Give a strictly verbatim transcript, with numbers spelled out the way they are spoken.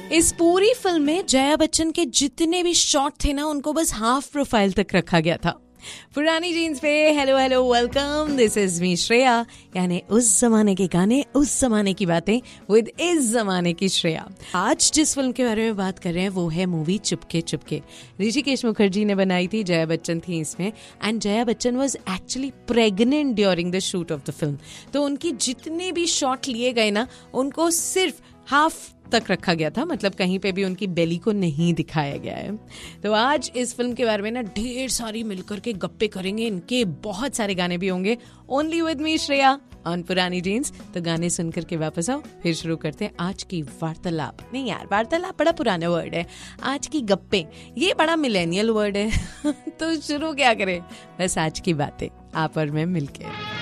इस पूरी फिल्म में जया बच्चन के जितने भी शॉट थे ना, उनको बस हाफ प्रोफाइल तक रखा गया था। पुरानी जीन्स पे hello hello welcome, this is me Shreya, यानी उस जमाने के गाने उस जमाने की बातें विद इस जमाने की श्रेया। आज जिस फिल्म के बारे में बात कर रहे हैं वो है मूवी चुपके चुपके। ऋषिकेश मुखर्जी ने बनाई थी, जया बच्चन थी इसमें, and Jaya Bachchan was actually pregnant during the shoot of the film. तो उनकी जितने भी शॉट लिए गए ना, उनको सिर्फ हाफ तक रखा गया था, मतलब कहीं पे भी उनकी बेली को नहीं दिखाया गया है। तो आज इस फिल्म के बारे में ना ढेर सारी मिलकर के गप्पे करेंगे, इनके बहुत सारे गाने भी होंगे। Only with me Shreya on पुरानी जीन्स। तो गाने सुन करके वापस आओ, फिर शुरू करते हैं आज की वार्तालाप। नहीं यार, वार्तालाप बड़ा पुराना वर्ड है, आज की गप्पे ये बड़ा मिलेनियल वर्ड है। तो शुरू क्या करें, बस आज की बातें आप और मैं मिलके।